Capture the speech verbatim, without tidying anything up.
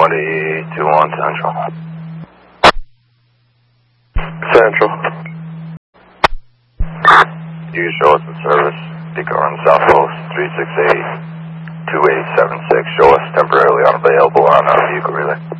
twenty-two on Central. Central. You show us the service. Beacon on South Coast, three six eight, two eight seven six. Show us temporarily unavailable on our vehicle relay.